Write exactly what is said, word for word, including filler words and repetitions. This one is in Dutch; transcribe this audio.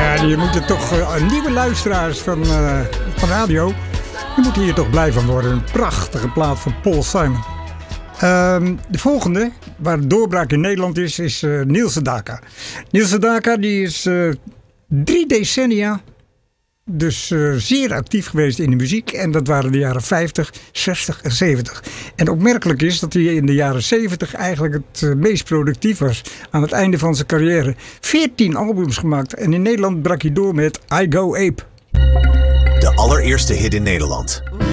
Ja, je moet er toch uh, nieuwe luisteraars van, uh, van radio. Je moet hier toch blij van worden. Een prachtige plaat van Paul Simon. Uh, de volgende, waar de doorbraak in Nederland is, is uh, Niels Sedaka. Niels Sedaka die is uh, drie decennia dus uh, zeer actief geweest in de muziek. En dat waren de jaren vijftig, zestig en zeventig. En opmerkelijk is dat hij in de jaren zeventig eigenlijk het uh, meest productief was. Aan het einde van zijn carrière. veertien albums gemaakt. En in Nederland brak hij door met I Go Ape. De allereerste hit in Nederland.